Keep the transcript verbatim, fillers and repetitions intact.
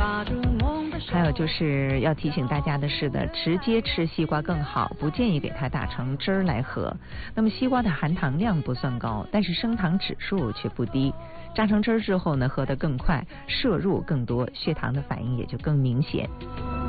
还有就是要提醒大家的是的，直接吃西瓜更好，不建议给它打成汁儿来喝。那么西瓜的含糖量不算高，但是升糖指数却不低。榨成汁儿之后呢，喝得更快，摄入更多，血糖的反应也就更明显。